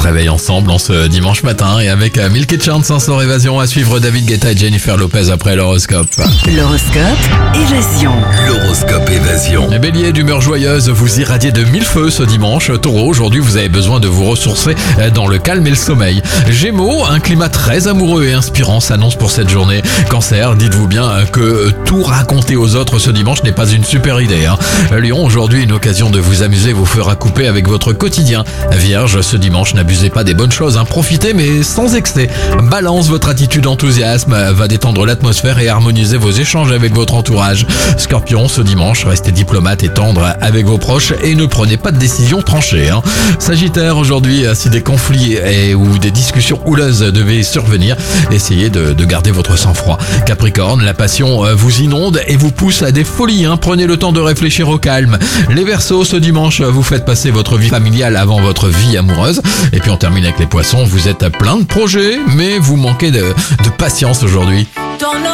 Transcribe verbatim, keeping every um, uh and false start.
réveille ensemble en ce dimanche matin et avec Milky Chance sans évasion à suivre David Guetta et Jennifer Lopez après l'horoscope. L'horoscope Évasion. L'horoscope Évasion. Les béliers d'humeur joyeuse, vous irradiez de mille feux ce dimanche. Taureau, aujourd'hui vous avez besoin de vous ressourcer dans le calme et le sommeil. Gémeaux, un climat très amoureux et inspirant s'annonce pour cette journée. Cancer, dites-vous bien que tout raconter aux autres ce dimanche n'est pas une super idée. Hein. Lion, aujourd'hui une occasion de vous amuser vous fera couper avec votre quotidien. Vierge, ce dimanche n'abusez pas des bonnes choses, hein. Profitez mais sans excès. Balance, votre attitude enthousiasme va détendre l'atmosphère et harmoniser vos échanges avec votre entourage. Scorpion, ce dimanche, restez diplomate et tendre avec vos proches et ne prenez pas de décisions tranchées. Hein. Sagittaire, aujourd'hui, si des conflits et, ou des discussions houleuses devaient survenir, essayez de, de garder votre sang-froid. Capricorne, la passion vous inonde et vous pousse à des folies. Hein. Prenez le temps de réfléchir au calme. Les Verseaux, ce dimanche, vous faites passer votre vie familiale avant votre vie amoureuse. Et puis on termine avec les Poissons, vous êtes plein de projets, mais vous manquez de, de patience aujourd'hui.